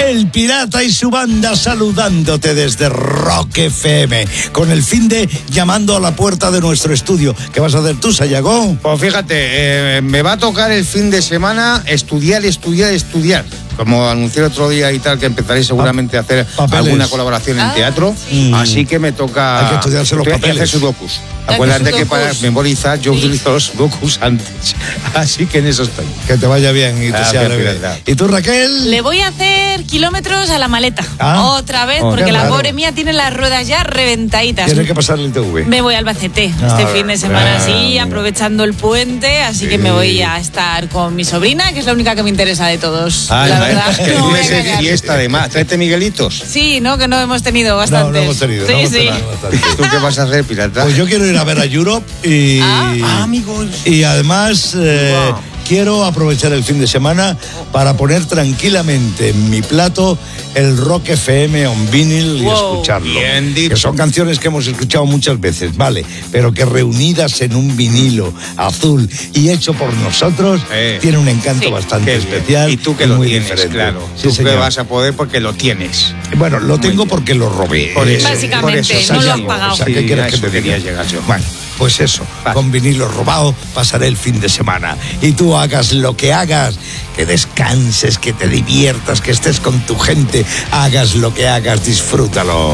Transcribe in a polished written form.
El Pirata y su banda saludándote desde Rock FM, con el fin de llamando a la puerta de nuestro estudio. ¿Qué vas a hacer tú, Sayago? Pues fíjate, me va a tocar el fin de semana estudiar. Como anuncié el otro día y tal, que empezaré seguramente a hacer alguna colaboración en teatro. Sí. Así que me toca... Hay que estudiarse los papeles. Hacer sudokus. Acuérdate que para memorizar yo utilizo los sudokus antes. Así que en eso estoy. Que te vaya bien y te sea leve. ¿Y tú, Raquel? Le voy a hacer kilómetros a la maleta. Otra vez, porque la pobre mía tiene las ruedas ya reventaditas. Tiene que pasar el ITV. Me voy a Albacete este fin de semana, sí, aprovechando el puente. Así que me voy a estar con mi sobrina, que es la única que me interesa de todos. La verdad. Que tú ves en fiesta, además. Tráete Miguelitos. Sí, ¿no? Que no hemos tenido bastantes. No hemos tenido. Sí. ¿Tú qué vas a hacer, Pirata? Pues yo quiero ir a ver a Europe y... amigos. Y además... quiero aprovechar el fin de semana para poner tranquilamente en mi plato el Rock FM on vinil y escucharlo. Bien dicho. Que son canciones que hemos escuchado muchas veces, vale, pero que reunidas en un vinilo azul y hecho por nosotros, tiene un encanto bastante especial. Y tú que lo tienes, diferente. claro. Sí, tú señor. que vas a poder porque lo tienes. Bueno, lo tengo porque lo robé. Por eso, básicamente, no lo has pagado. O sea, ¿qué quieres que te diga? Llegar yo. Bueno, pues eso, con vinilo robado pasaré el fin de semana. Y tú hagas lo que hagas, que descanses, que te diviertas, que estés con tu gente, hagas lo que hagas, disfrútalo.